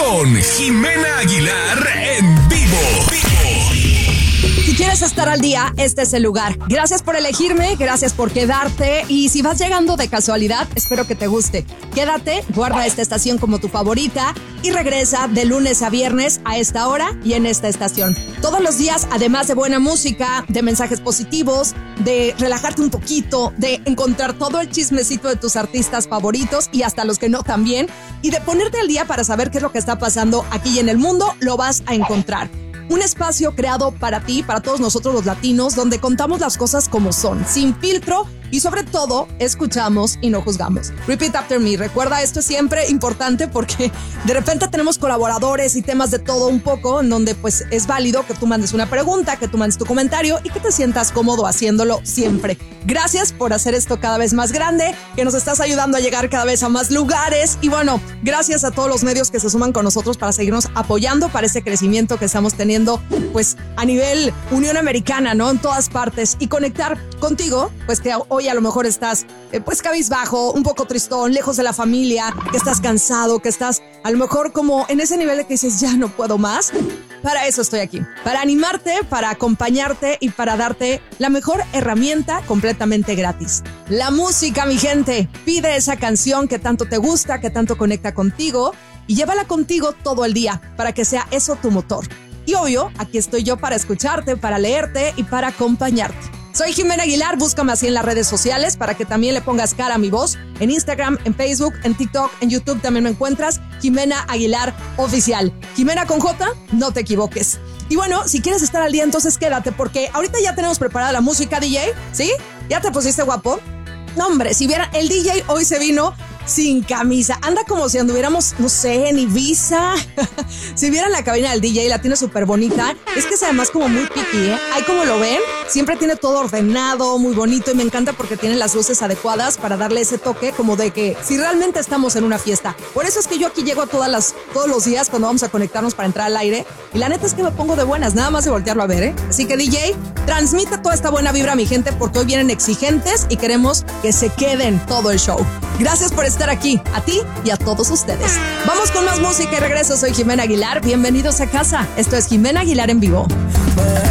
con Jimena Aguilar en vivo. Si quieres estar al día, este es el lugar. Gracias por elegirme, gracias por quedarte. Y si vas llegando de casualidad, espero que te guste. Quédate, guarda esta estación como tu favorita y regresa de lunes a viernes a esta hora y en esta estación. Todos los días, además de buena música, de mensajes positivos, de relajarte un poquito, de encontrar todo el chismecito de tus artistas favoritos y hasta los que no también, y de ponerte al día para saber qué es lo que está pasando aquí y en el mundo, lo vas a encontrar. Un espacio creado para ti, para todos nosotros los latinos, donde contamos las cosas como son, sin filtro y sobre todo escuchamos y no juzgamos. Repeat after me. Recuerda, esto es siempre importante porque de repente tenemos colaboradores y temas de todo un poco, en donde pues es válido que tú mandes una pregunta, que tú mandes tu comentario y que te sientas cómodo haciéndolo siempre. Gracias por hacer esto cada vez más grande, que nos estás ayudando a llegar cada vez a más lugares y bueno, gracias a todos los medios que se suman con nosotros para seguirnos apoyando para ese crecimiento que estamos teniendo pues a nivel Unión Americana, ¿no? En todas partes y conectar contigo, pues que hoy a lo mejor estás pues cabizbajo, un poco tristón, lejos de la familia, que estás cansado, que estás a lo mejor como en ese nivel de que dices ya no puedo más. Para eso estoy aquí, para animarte, para acompañarte y para darte la mejor herramienta completamente gratis. La música, mi gente. Pide esa canción que tanto te gusta, que tanto conecta contigo y llévala contigo todo el día para que sea eso tu motor. Y obvio, aquí estoy yo para escucharte, para leerte y para acompañarte. Soy Jimena Aguilar, búscame así en las redes sociales para que también le pongas cara a mi voz. En Instagram, en Facebook, en TikTok, en YouTube también me encuentras. Jimena Aguilar Oficial. Jimena con J, no te equivoques. Y bueno, si quieres estar al día, entonces quédate porque ahorita ya tenemos preparada la música, DJ, ¿sí? ¿Ya te pusiste guapo? No, hombre, si vieran, el DJ hoy se vino sin camisa. Anda como si anduviéramos, no sé, en Ibiza. Si vieran la cabina del DJ, la tiene súper bonita. Es que es además como muy picky, ¿eh? Ahí como lo ven, siempre tiene todo ordenado, muy bonito. Y me encanta porque tiene las luces adecuadas para darle ese toque como de que si realmente estamos en una fiesta. Por eso es que yo aquí llego a todos los días cuando vamos a conectarnos para entrar al aire. Y la neta es que me pongo de buenas, nada más de voltearlo a ver, ¿eh? Así que DJ, transmite toda esta buena vibra a mi gente porque hoy vienen exigentes y queremos que se queden todo el show. Gracias por estar aquí, a ti y a todos ustedes. Vamos con más música y regreso. Soy Jimena Aguilar. Bienvenidos a casa. Esto es Jimena Aguilar en vivo.